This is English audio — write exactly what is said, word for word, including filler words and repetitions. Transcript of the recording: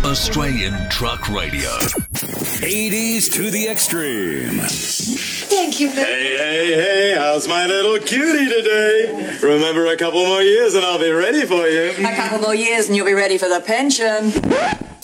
Australian Truck Radio. eighties to the extreme. Thank you, Lou. Hey, hey, hey, how's my little cutie today? Remember, a couple more years and I'll be ready for you. A couple more years and you'll be ready for the pension.